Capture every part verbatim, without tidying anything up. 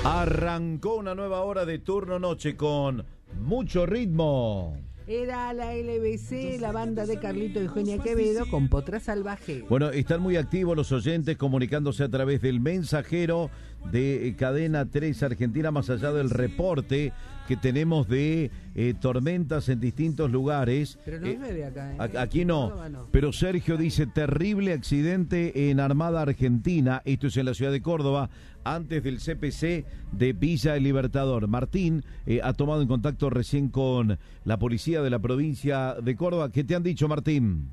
Arrancó una nueva hora de turno noche con mucho ritmo. Era la L B C, la banda de Carlito y Eugenia Quevedo con Potra Salvaje. Bueno, están muy activos los oyentes comunicándose a través del mensajero de Cadena tres Argentina, más allá del reporte que tenemos de eh, tormentas en distintos lugares. Pero no eh, llueve acá, ¿eh? Aquí no, no, pero Sergio dice, terrible accidente en Armada Argentina, esto es en la ciudad de Córdoba, antes del C P C de Villa El Libertador. Martín eh, ha tomado en contacto recién con la policía de la provincia de Córdoba. ¿Qué te han dicho, Martín?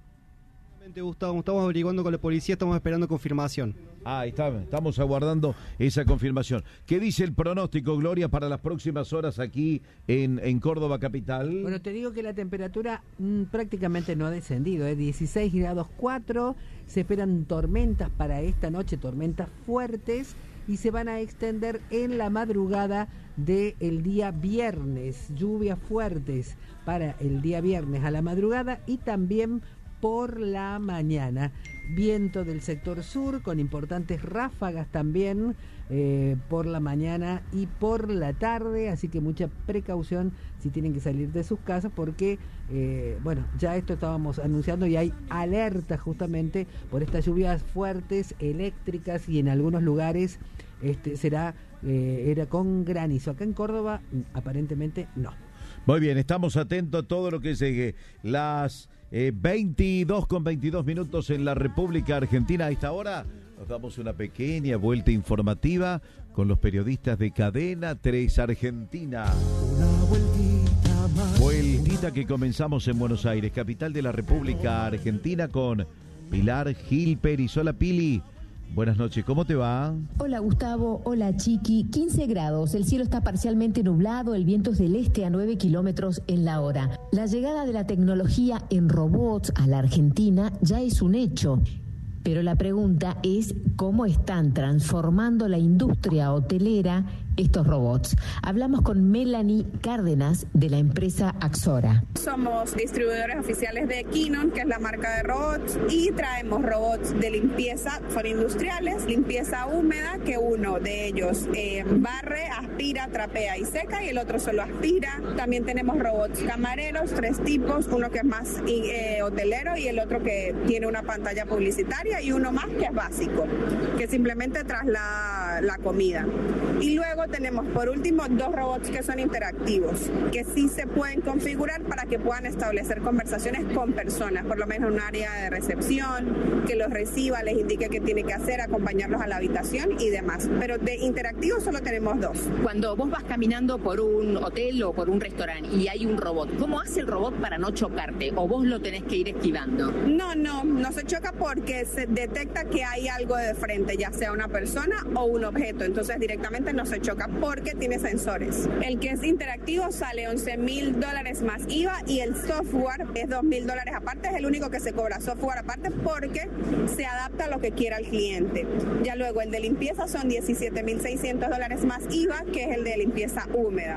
Gustavo, estamos averiguando con la policía, estamos esperando confirmación. Ah, está, estamos aguardando esa confirmación. ¿Qué dice el pronóstico, Gloria, para las próximas horas aquí en, en Córdoba capital? Bueno, te digo que la temperatura mmm, prácticamente no ha descendido, ¿eh? dieciséis grados cuatro, se esperan tormentas para esta noche, tormentas fuertes, y se van a extender en la madrugada del día viernes, lluvias fuertes para el día viernes a la madrugada y también por la mañana. Viento del sector sur con importantes ráfagas también eh, por la mañana y por la tarde, así que mucha precaución si tienen que salir de sus casas porque, eh, bueno, ya esto estábamos anunciando y hay alerta justamente por estas lluvias fuertes, eléctricas y en algunos lugares este será eh, era con granizo. Acá en Córdoba aparentemente no. Muy bien, estamos atentos a todo lo que llegue. Las eh, veintidós con veintidós minutos en la República Argentina. A esta hora nos damos una pequeña vuelta informativa con los periodistas de Cadena tres Argentina. Una vueltita más. Vueltita que comenzamos en Buenos Aires, capital de la República Argentina, con Pilar Gil Pérez. Hola, Pili. Buenas noches, ¿cómo te va? Hola Gustavo, hola Chiqui, quince grados, el cielo está parcialmente nublado, el viento es del este a nueve kilómetros en la hora. La llegada de la tecnología en robots a la Argentina ya es un hecho, pero la pregunta es cómo están transformando la industria hotelera estos robots. Hablamos con Melanie Cárdenas de la empresa Axora. Somos distribuidores oficiales de Kinon, que es la marca de robots, y traemos robots de limpieza, son industriales, limpieza húmeda, que uno de ellos eh, barre, aspira, trapea y seca, y el otro solo aspira. También tenemos robots camareros, tres tipos, uno que es más eh, hotelero y el otro que tiene una pantalla publicitaria, y uno más que es básico, que simplemente traslada la comida. Y luego tenemos por último dos robots que son interactivos, que sí se pueden configurar para que puedan establecer conversaciones con personas, por lo menos en un área de recepción, que los reciba, les indique qué tiene que hacer, acompañarlos a la habitación y demás. Pero de interactivos solo tenemos dos. Cuando vos vas caminando por un hotel o por un restaurante y hay un robot, ¿cómo hace el robot para no chocarte? ¿O vos lo tenés que ir esquivando? No, no, no se choca porque se detecta que hay algo de frente, ya sea una persona o un objeto, entonces directamente no se choca porque tiene sensores. El que es interactivo sale once mil dólares más I V A y el software es dos mil dólares aparte, es el único que se cobra software aparte porque se adapta a lo que quiera el cliente. Ya luego el de limpieza son diecisiete mil seiscientos dólares más I V A, que es el de limpieza húmeda.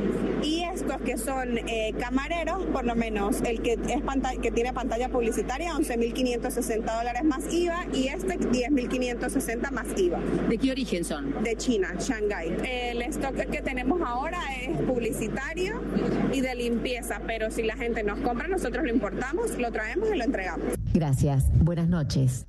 Y estos que son eh, camareros, por lo menos el que es pantalla, que tiene pantalla publicitaria, once mil quinientos sesenta dólares más I V A, y este diez mil quinientos sesenta más I V A. ¿De qué origen son? De China, Shanghái. El stock que tenemos ahora es publicitario y de limpieza, pero si la gente nos compra, nosotros lo importamos, lo traemos y lo entregamos. Gracias, buenas noches.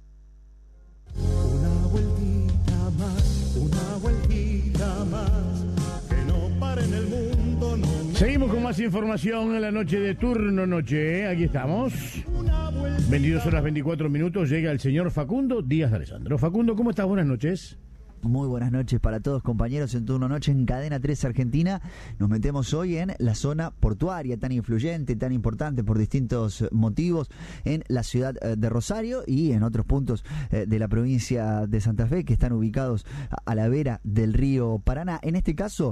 Una vueltita más, una vueltita más, que no pare en el mundo, no. Seguimos con más información en la noche de turno noche, ¿eh? Aquí estamos. veintidós horas veinticuatro minutos, llega el señor Facundo Díaz de Alessandro. Facundo, ¿cómo estás? Buenas noches. Muy buenas noches para todos, compañeros, en Turno Noche en Cadena tres Argentina. Nos metemos hoy en la zona portuaria, tan influyente, tan importante por distintos motivos, en la ciudad de Rosario y en otros puntos de la provincia de Santa Fe, que están ubicados a la vera del río Paraná. En este caso,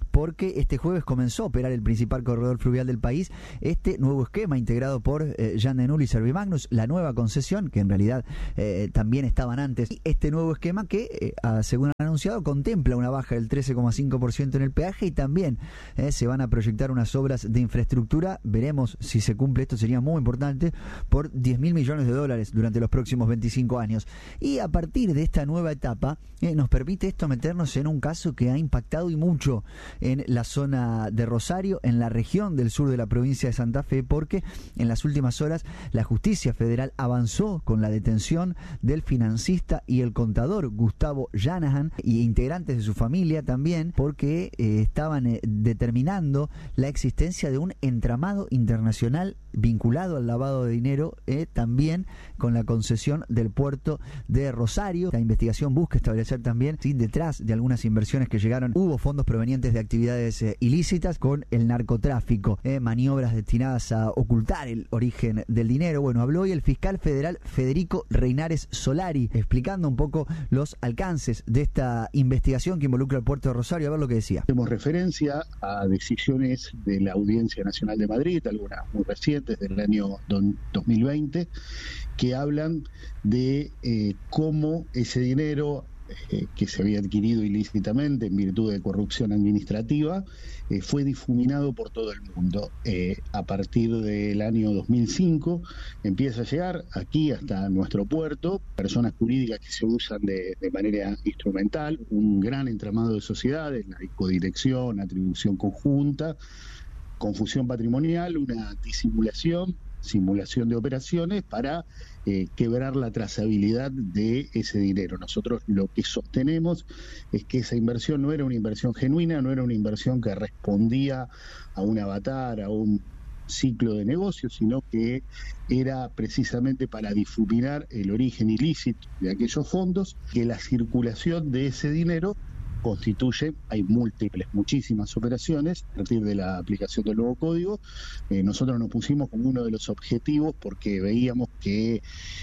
porque este jueves comenzó a operar el principal corredor fluvial del país, este nuevo esquema integrado por eh, Jan de Null y Servimagnus, la nueva concesión, que en realidad eh, también estaban antes, y este nuevo esquema que, eh, según han anunciado, contempla una baja del trece coma cinco por ciento en el peaje y también eh, se van a proyectar unas obras de infraestructura, veremos si se cumple, esto sería muy importante, por diez mil millones de dólares durante los próximos veinticinco años. Y a partir de esta nueva etapa, eh, nos permite esto meternos en un caso que ha impactado y mucho en la zona de Rosario, en la región del sur de la provincia de Santa Fe, porque en las últimas horas la justicia federal avanzó con la detención del financista y el contador Gustavo Janahan y integrantes de su familia también, porque eh, estaban eh, determinando la existencia de un entramado internacional vinculado al lavado de dinero, eh, también con la concesión del puerto de Rosario. La investigación busca establecer también si detrás de algunas inversiones que llegaron hubo fondos provenientes de actividades eh, ilícitas con el narcotráfico, eh, maniobras destinadas a ocultar el origen del dinero. Bueno, habló hoy el fiscal federal Federico Reinares Solari, explicando un poco los alcances de esta investigación que involucra al puerto de Rosario. A ver lo que decía. Hacemos referencia a decisiones de la Audiencia Nacional de Madrid, algunas muy recientes del año dos mil veinte, que hablan de eh, cómo ese dinero eh, que se había adquirido ilícitamente en virtud de corrupción administrativa eh, fue difuminado por todo el mundo. Eh, a partir del año dos mil cinco empieza a llegar aquí hasta nuestro puerto personas jurídicas que se usan de, de manera instrumental, un gran entramado de sociedades, la codirección, atribución conjunta, confusión patrimonial, una disimulación, simulación de operaciones para eh, quebrar la trazabilidad de ese dinero. Nosotros lo que sostenemos es que esa inversión no era una inversión genuina, no era una inversión que respondía a un avatar, a un ciclo de negocio, sino que era precisamente para difuminar el origen ilícito de aquellos fondos, que la circulación de ese dinero constituye, hay múltiples, muchísimas operaciones a partir de la aplicación del nuevo código. Eh, nosotros nos pusimos como uno de los objetivos porque veíamos que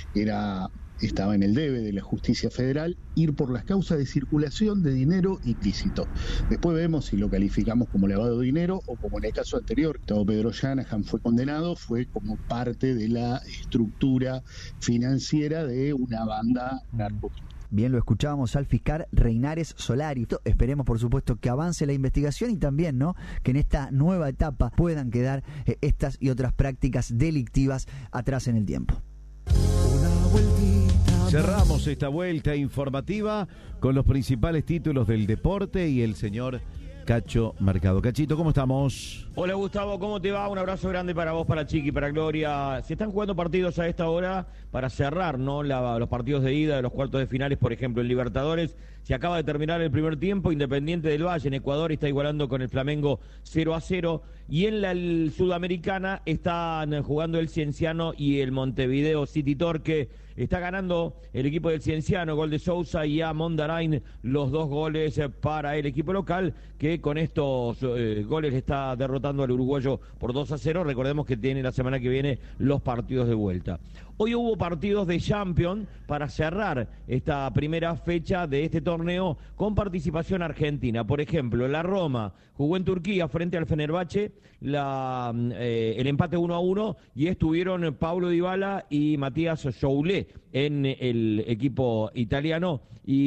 era estaba en el debe de la justicia federal ir por las causas de circulación de dinero ilícito. Después vemos si lo calificamos como lavado de dinero o como en el caso anterior, Gustavo Pedro Janahan fue condenado, fue como parte de la estructura financiera de una banda narcotraficante. Bien, lo escuchábamos al fiscal Reinares Solari. Esperemos, por supuesto, que avance la investigación y también, ¿no?, que en esta nueva etapa puedan quedar eh, estas y otras prácticas delictivas atrás en el tiempo. Cerramos esta vuelta informativa con los principales títulos del deporte y el señor Cacho Mercado. Cachito, ¿cómo estamos? Hola Gustavo, ¿cómo te va? Un abrazo grande para vos, para Chiqui, para Gloria. Se están jugando partidos a esta hora para cerrar, ¿no?, La, los partidos de ida de los cuartos de finales, por ejemplo, en Libertadores. Se acaba de terminar el primer tiempo, Independiente del Valle en Ecuador está igualando con el Flamengo cero a cero. Y en la el, Sudamericana están jugando el Cienciano y el Montevideo City Torque. Está ganando el equipo del Cienciano, gol de Sousa y a Mondarain, los dos goles para el equipo local, que con estos eh, goles está derrotando al uruguayo por dos a cero. Recordemos que tiene la semana que viene los partidos de vuelta. Hoy hubo partidos de Champions para cerrar esta primera fecha de este torneo con participación argentina. Por ejemplo, la Roma jugó en Turquía frente al Fenerbahce, la, eh, el empate uno a uno, y estuvieron Paulo Dybala y Matías Joulet en el equipo italiano,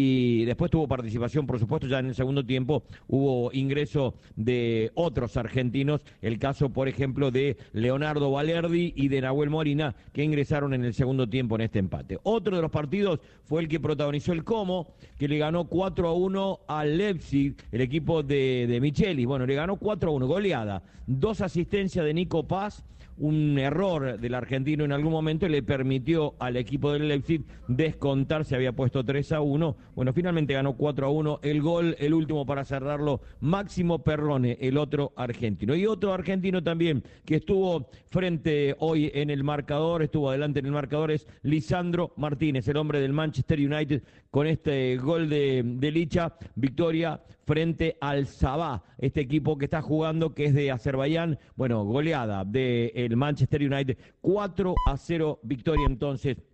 y después tuvo participación, por supuesto, ya en el segundo tiempo hubo ingreso de otros argentinos, el caso, por ejemplo, de Leonardo Valerdi y de Nahuel Molina, que ingresaron en el segundo tiempo en este empate. Otro de los partidos fue el que protagonizó el Como, que le ganó cuatro a uno al Leipzig, el equipo de, de Michelis. Bueno, le ganó cuatro a uno, goleada, dos asistencias de Nico Paz. Un error del argentino en algún momento le permitió al equipo del Leipzig descontar, se había puesto tres a uno. Bueno, finalmente ganó cuatro a uno. El gol, el último para cerrarlo, Máximo Perrone, el otro argentino. Y otro argentino también que estuvo frente hoy en el marcador, estuvo adelante en el marcador, es Lisandro Martínez, el hombre del Manchester United, con este gol de, de Licha, victoria frente al Sabah, este equipo que está jugando, que es de Azerbaiyán. Bueno, goleada del Manchester United, cuatro a cero, victoria entonces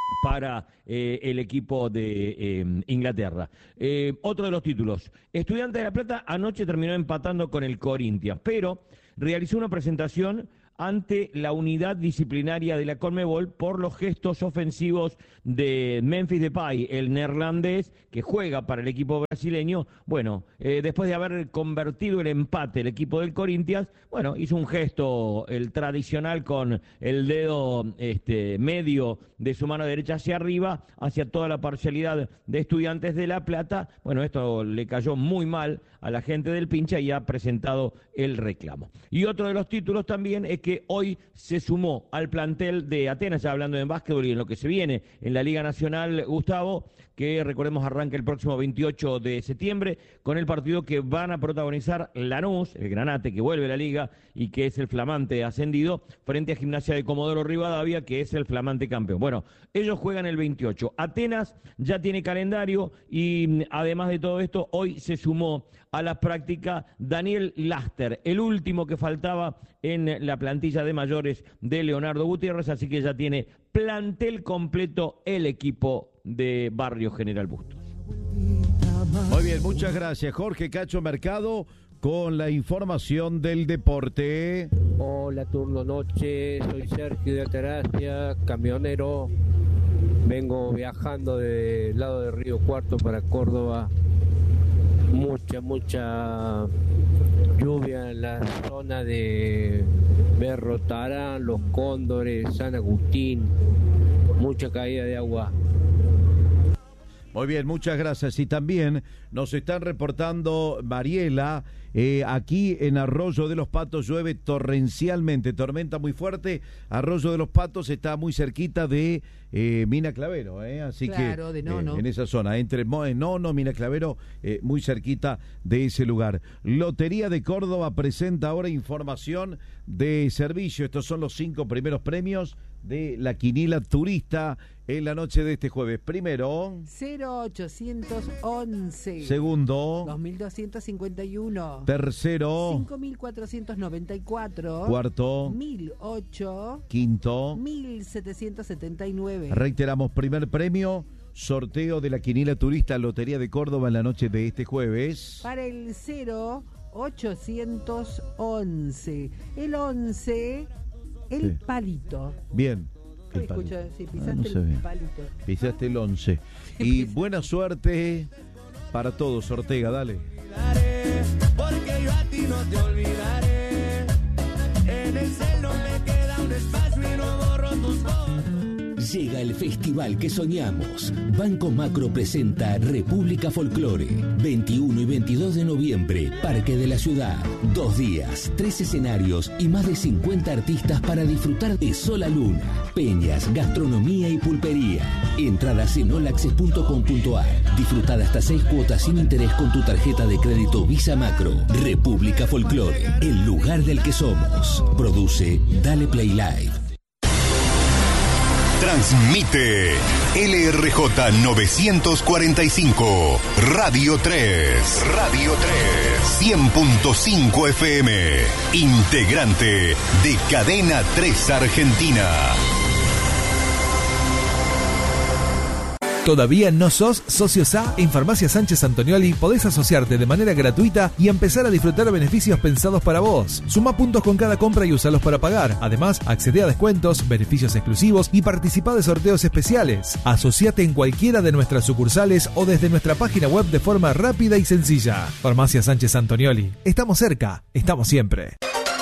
para eh, el equipo de eh, Inglaterra. Eh, otro de los títulos. Estudiantes de La Plata anoche terminó empatando con el Corinthians, pero realizó una presentación ante la unidad disciplinaria de la Conmebol por los gestos ofensivos de Memphis Depay, el neerlandés que juega para el equipo brasileño. Bueno, eh, después de haber convertido el empate el equipo del Corinthians, bueno, hizo un gesto, el tradicional, con el dedo este, medio de su mano derecha hacia arriba, hacia toda la parcialidad de Estudiantes de La Plata. Bueno, esto le cayó muy mal a la gente del Pincha y ha presentado el reclamo. Y otro de los títulos también es que hoy se sumó al plantel de Atenas, ya hablando de básquetbol y en lo que se viene en la Liga Nacional, Gustavo, que recordemos arranca el próximo veintiocho de septiembre con el partido que van a protagonizar Lanús, el Granate que vuelve a la Liga y que es el flamante ascendido, frente a Gimnasia de Comodoro Rivadavia, que es el flamante campeón. Bueno, ellos juegan el veintiocho. Atenas ya tiene calendario y además de todo esto, hoy se sumó a la práctica Daniel Laster, el último que faltaba en la plantilla de mayores de Leonardo Gutiérrez, así que ya tiene plantel completo el equipo de Barrio General Bustos. Muy bien, muchas gracias, Jorge Cacho Mercado, con la información del deporte. Hola, turno noche, soy Sergio de Altagracia, camionero. Vengo viajando del lado de Río Cuarto para Córdoba. Mucha, mucha lluvia en la zona de Berro Tarán, Los Cóndores, San Agustín. Mucha caída de agua. Muy bien, muchas gracias. Y también nos están reportando, Mariela, eh, aquí en Arroyo de los Patos llueve torrencialmente, tormenta muy fuerte. Arroyo de los Patos está muy cerquita de eh, Mina Clavero, eh, así claro, que de Nono. Eh, en esa zona, entre Nono, Mina Clavero, eh, muy cerquita de ese lugar. Lotería de Córdoba presenta ahora información de servicio. Estos son los cinco primeros premios de la quiniela turista en la noche de este jueves. Primero, cero ochocientos once. Segundo, dos mil doscientos cincuenta y uno. Tercero, cinco mil cuatrocientos noventa y cuatro. Cuarto, mil ocho. Quinto, mil setecientos setenta y nueve. Reiteramos, primer premio, sorteo de la quiniela turista Lotería de Córdoba en la noche de este jueves. Para el cero ochocientos once. El once, el Sí. palito. Bien. El Escucha, palito. sí, Ah, pisaste no sé el bien. palito. Pisaste el once. Y buena suerte para todos, Ortega, dale. Porque yo a ti no te olvidaré. En el celo me queda un espacio y no borro tus fotos. Llega el festival que soñamos. Banco Macro presenta República Folclore. veintiuno y veintidós de noviembre, Parque de la Ciudad. Dos días, tres escenarios y más de cincuenta artistas para disfrutar de Sola Luna, peñas, gastronomía y pulpería. Entradas en olaccess punto com punto ar. Disfrutada hasta seis cuotas sin interés con tu tarjeta de crédito Visa Macro. República Folclore, el lugar del que somos. Produce Dale Play Live. Transmite L R J novecientos cuarenta y cinco, Radio tres. Radio tres. cien punto cinco F M. Integrante de Cadena tres Argentina. ¿Todavía no sos socio S A? En Farmacia Sánchez Antonioli podés asociarte de manera gratuita y empezar a disfrutar beneficios pensados para vos. Suma puntos con cada compra y usalos para pagar. Además, accede a descuentos, beneficios exclusivos y participa de sorteos especiales. Asociate en cualquiera de nuestras sucursales o desde nuestra página web de forma rápida y sencilla. Farmacia Sánchez Antonioli. Estamos cerca, estamos siempre.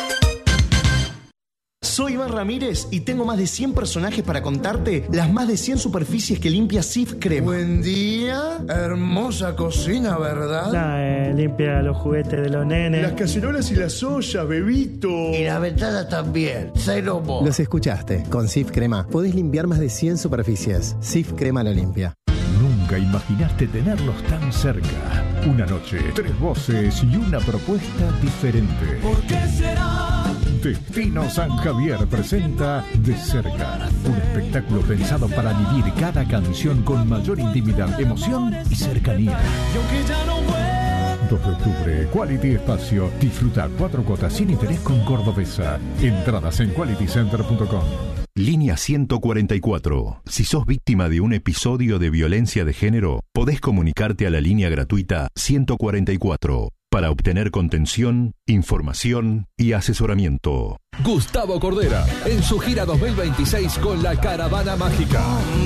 Soy Iván Ramírez y tengo más de cien personajes para contarte las más de cien superficies que limpia Sif Crema. Buen día, hermosa cocina, ¿verdad? Nah, eh, limpia los juguetes de los nenes. Las cacerolas y las ollas, bebito. Y la ventana también, cero mo. Los escuchaste, con Sif Crema podés limpiar más de cien superficies. Sif Crema lo limpia. Nunca imaginaste tenerlos tan cerca. Una noche, tres voces y una propuesta diferente. ¿Por qué será? Destino San Javier presenta De Cerca, un espectáculo pensado para vivir cada canción con mayor intimidad, emoción y cercanía. Y aunque ya no vuelvo. dos de octubre, Quality Espacio. Disfruta cuatro cuotas sin interés con Cordobesa. Entradas en quality center punto com. Línea ciento cuarenta y cuatro. Si sos víctima de un episodio de violencia de género, podés comunicarte a la línea gratuita ciento cuarenta y cuatro para obtener contención, información y asesoramiento. Gustavo Cordera, en su gira dos mil veintiséis con la Caravana Mágica.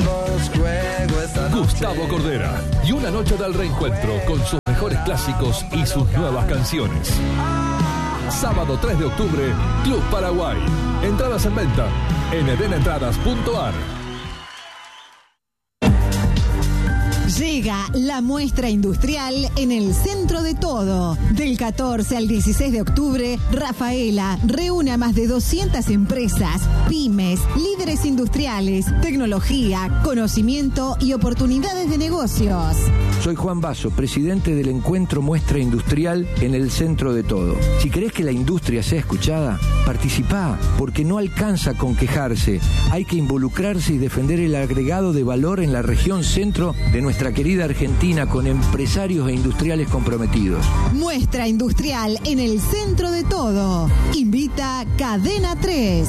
Gustavo Cordera, y una noche del reencuentro con sus mejores clásicos y sus nuevas canciones. Sábado tres de octubre, Club Paraguay. Entradas en venta en eden entradas punto a r. Llega la muestra industrial en el centro de todo. Del catorce al dieciséis de octubre, Rafaela reúne a más de doscientas empresas, pymes, líderes industriales, tecnología, conocimiento y oportunidades de negocios. Soy Juan Basso, presidente del encuentro Muestra Industrial en el centro de todo. Si querés que la industria sea escuchada, participá, porque no alcanza con quejarse. Hay que involucrarse y defender el agregado de valor en la región centro de nuestra querida Argentina, con empresarios e industriales comprometidos. Muestra industrial en el centro de todo. Invita Cadena tres.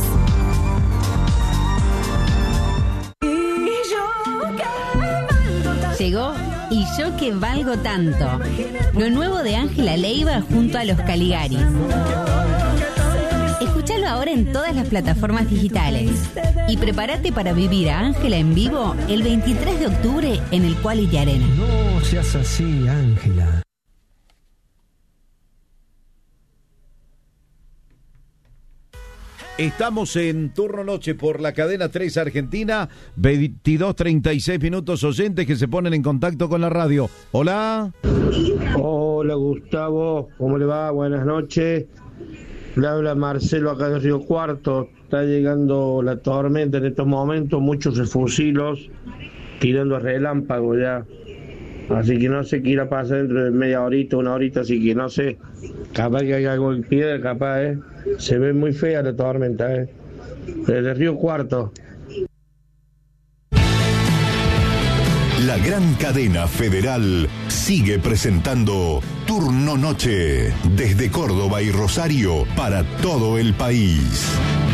Llegó Y yo que valgo tanto. Lo nuevo de Ángela Leiva junto a los Caligaris. Escúchalo ahora en todas las plataformas digitales. Y prepárate para vivir a Ángela en vivo el veintitrés de octubre en el Quality Arena. No seas así, Ángela. Estamos en turno noche por la cadena tres Argentina, veintidós treinta y seis minutos, oyentes que se ponen en contacto con la radio. Hola. Hola Gustavo, ¿cómo le va? Buenas noches. Le habla Marcelo acá de Río Cuarto. Está llegando la tormenta en estos momentos, muchos refusilos tirando relámpagos ya. Así que no sé qué irá a pasar dentro de media horita, una horita, así que no sé. Capaz que hay algo en piedra, capaz, ¿eh? Se ve muy fea la tormenta, ¿eh? Desde Río Cuarto. La gran cadena federal sigue presentando Turno Noche desde Córdoba y Rosario para todo el país.